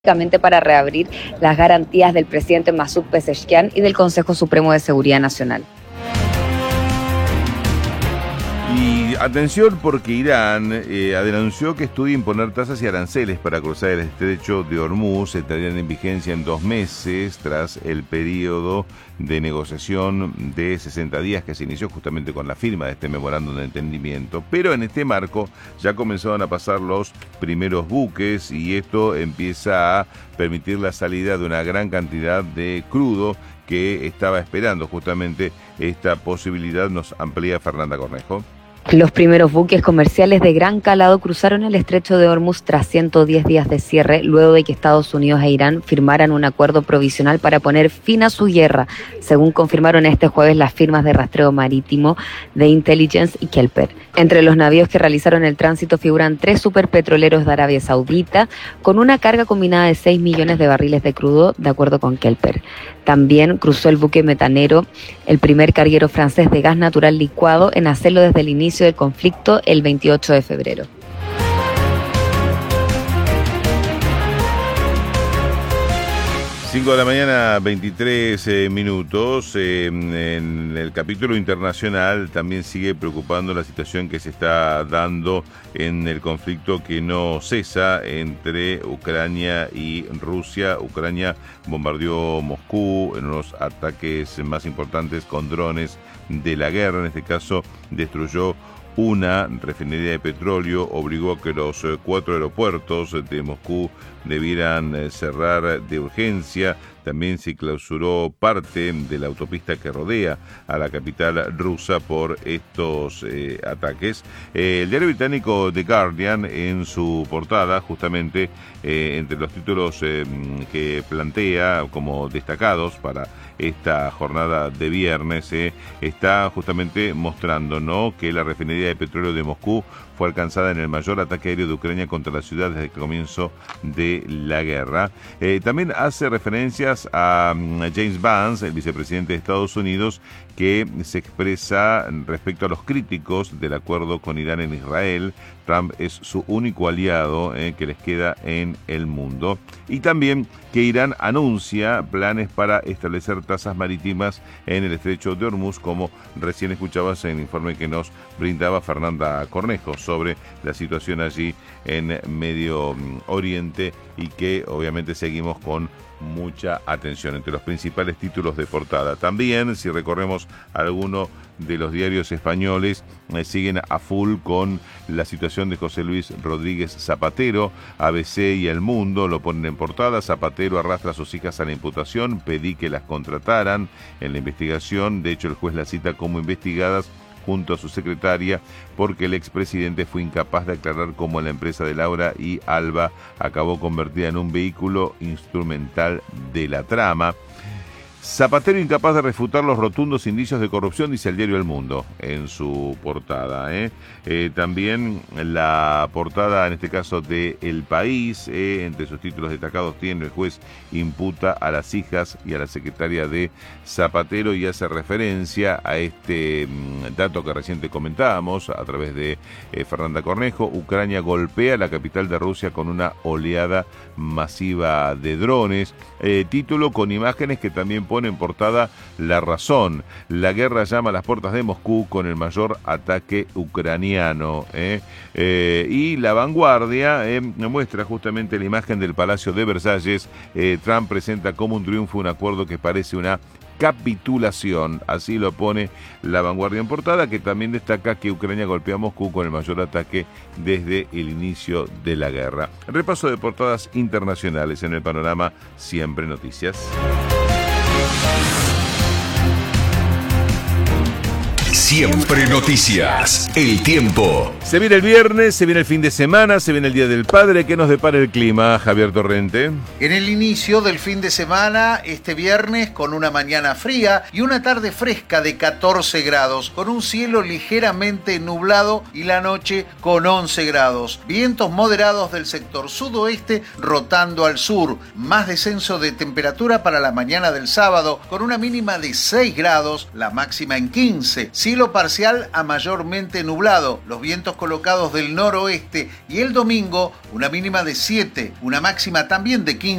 para reabrir las garantías del presidente Masoud Pezeshkian y del Consejo Supremo de Seguridad Nacional. Y atención porque Irán denunció que estudia imponer tasas y aranceles para cruzar el estrecho de Hormuz. Estarían en vigencia en 2 meses tras el periodo de negociación de 60 días que se inició justamente con la firma de este memorándum de entendimiento. Pero en este marco ya comenzaron a pasar los primeros buques y esto empieza a permitir la salida de una gran cantidad de crudo que estaba esperando justamente esta posibilidad. Nos amplía Fernanda Cornejo. Los primeros buques comerciales de gran calado cruzaron el estrecho de Hormuz tras 110 días de cierre, luego de que Estados Unidos e Irán firmaran un acuerdo provisional para poner fin a su guerra, según confirmaron este jueves las firmas de rastreo marítimo de Intelligence y Kelper. Entre los navíos que realizaron el tránsito figuran 3 superpetroleros de Arabia Saudita, con una carga combinada de 6 millones de barriles de crudo, de acuerdo con Kelper. También cruzó el buque metanero, el primer carguero francés de gas natural licuado en hacerlo desde el inicio del conflicto el 28 de febrero. 5 de la mañana, 23 minutos. En el capítulo internacional también sigue preocupando la situación que se está dando en el conflicto que no cesa entre Ucrania y Rusia. Ucrania bombardeó Moscú en unos ataques más importantes con drones de la guerra. En este caso destruyó una refinería de petróleo, obligó a que los 4 aeropuertos de Moscú debieran cerrar de urgencia. También se clausuró parte de la autopista que rodea a la capital rusa por estos ataques. El diario británico The Guardian, en su portada, justamente entre los títulos que plantea como destacados para esta jornada de viernes, está justamente mostrando, ¿no?, que la refinería de petróleo de Moscú fue alcanzada en el mayor ataque aéreo de Ucrania contra la ciudad desde el comienzo de la guerra. También hace referencias a James Vance, el vicepresidente de Estados Unidos, que se expresa respecto a los críticos del acuerdo con Irán en Israel. Trump es su único aliado que les queda en el mundo. Y también que Irán anuncia planes para establecer tasas marítimas en el estrecho de Hormuz, como recién escuchabas en el informe que nos brindaba Fernanda Cornejo sobre la situación allí en Medio Oriente, y que obviamente seguimos con mucha atención entre los principales títulos de portada. También, si recorremos alguno de los diarios españoles, siguen a full con la situación de José Luis Rodríguez Zapatero. ABC y El Mundo lo ponen en portada. Zapatero arrastra a sus hijas a la imputación, pedí que las contrataran en la investigación. De hecho, el juez las cita como investigadas junto a su secretaria, porque el expresidente fue incapaz de aclarar cómo la empresa de Laura y Alba acabó convertida en un vehículo instrumental de la trama. Zapatero incapaz de refutar los rotundos indicios de corrupción, dice el diario El Mundo en su portada. También la portada, en este caso de El País, entre sus títulos destacados tiene: el juez imputa a las hijas y a la secretaria de Zapatero, y hace referencia a este dato que recién comentábamos a través de Fernanda Cornejo. Ucrania golpea la capital de Rusia con una oleada masiva de drones. Título con imágenes que también pone en portada La Razón. La guerra llama a las puertas de Moscú con el mayor ataque ucraniano. Y La Vanguardia muestra justamente la imagen del Palacio de Versalles. Trump presenta como un triunfo un acuerdo que parece una capitulación, así lo pone La Vanguardia en portada, que también destaca que Ucrania golpea a Moscú con el mayor ataque desde el inicio de la guerra. Repaso de portadas internacionales en el panorama Siempre Noticias. Siempre Noticias. El tiempo. Se viene el viernes, se viene el fin de semana, se viene el Día del Padre. ¿Qué nos depara el clima, Javier Torrente? En el inicio del fin de semana, este viernes, con una mañana fría y una tarde fresca de 14 grados, con un cielo ligeramente nublado, y la noche con 11 grados. Vientos moderados del sector sudoeste rotando al sur. Más descenso de temperatura para la mañana del sábado, con una mínima de 6 grados, la máxima en 15. Cielo cielo parcial a mayormente nublado, los vientos colocados del noroeste y el domingo una mínima de 7, una máxima también de 15